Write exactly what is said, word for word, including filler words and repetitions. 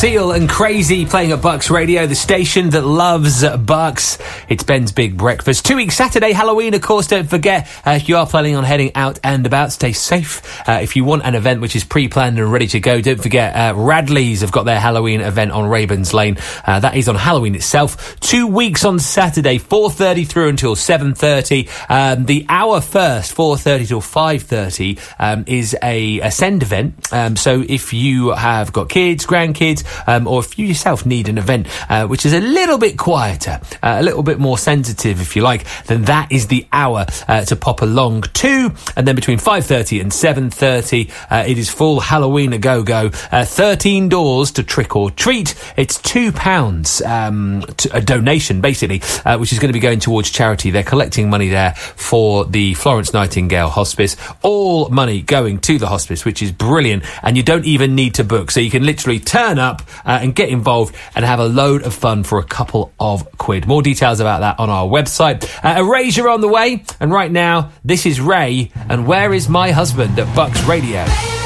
Seal and Crazy playing at Bucks Radio, the station that loves Bucks. It's Ben's Big Breakfast. Two weeks Saturday, Halloween, of course, don't forget. Uh, if you are planning on heading out and about, stay safe. Uh, if you want an event which is pre-planned and ready to go, don't forget uh, Radley's have got their Halloween event on Rayburn's Lane. Uh, that is on Halloween itself. Two weeks on Saturday, four thirty through until seven thirty. Um, the hour first, four thirty till five thirty, um, is a, a send event. Um, so if you have got kids, grandkids, um, or if you yourself need an event uh, which is a little bit quieter, uh, a little bit more sensitive, if you like, then that is the hour uh, to pop along to. And then between five thirty and seven thirty, uh, it is full Halloween a go-go. Uh, thirteen doors to trick or treat. It's two pounds, um, to, a donation, basically, uh, which is going to be going towards charity. They're collecting money there for the Florence Nightingale Hospice. All money going to the hospice, which is brilliant. And you don't even need to book. So you can literally turn up uh, and get involved and have a load of fun for a couple of quid. More details about that on our website. Uh, Erasure on the way. And right now, this is Ray and Where Is My Husband at Bucks Radio.